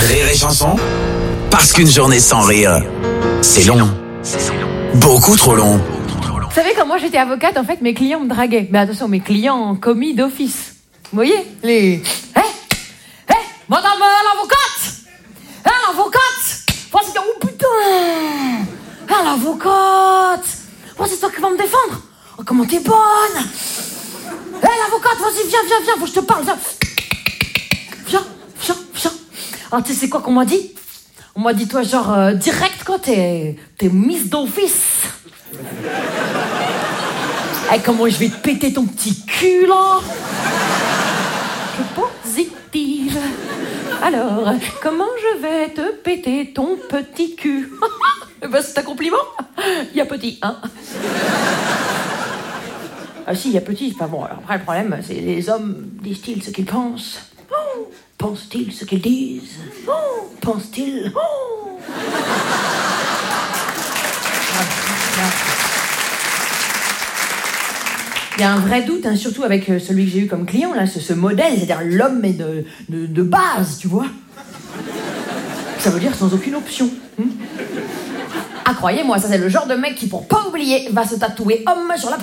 Rire et Chanson, parce qu'une journée sans rire, c'est long. Beaucoup trop long. Vous savez, quand moi j'étais avocate, en fait, mes clients me draguaient. Mais attention, mes clients commis d'office. Vous voyez les... madame l'avocate. L'avocate. Oh putain. L'avocate. C'est toi qui vas me défendre. Oh, comment t'es bonne. L'avocate, vas-y, viens, faut que je te parle, viens. Viens. Alors, tu sais quoi qu'on m'a dit? On m'a dit, toi, genre, direct, quoi, t'es Miss d'office. Comment je vais te péter ton petit cul, là? Je suis positive. Alors, comment je vais te péter ton petit cul? C'est un compliment? Il y a petit, hein? Ah si, il y a petit, c'est pas bon. Alors après, le problème, c'est les hommes disent-ils ce qu'ils pensent? Pensent-ils ce qu'ils disent? Pensent-ils? Il y a un vrai doute, hein, surtout avec celui que j'ai eu comme client, là, ce modèle, c'est-à-dire l'homme mais de base, tu vois. Ça veut dire sans aucune option. Ah, croyez-moi, ça c'est le genre de mec qui, pour pas oublier, va se tatouer homme sur la